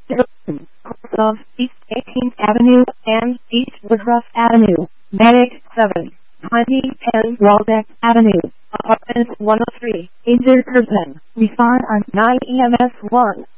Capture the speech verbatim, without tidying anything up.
of East eighteenth Avenue and East Woodruff Avenue, Medic seven, twenty ten Waldeck Avenue, Apartment one oh three, injured person, respond on nine E M S one.